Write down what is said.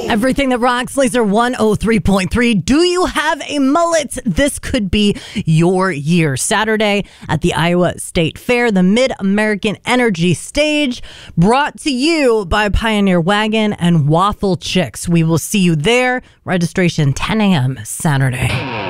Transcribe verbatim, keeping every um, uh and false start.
Everything that rocks, Laser one oh three point three. Do you have a mullet? This could be your year. Saturday at the Iowa State Fair, the Mid-American Energy Stage, brought to you by Pioneer Wagon and Waffle Chicks. We will see you there. Registration ten a.m. Saturday.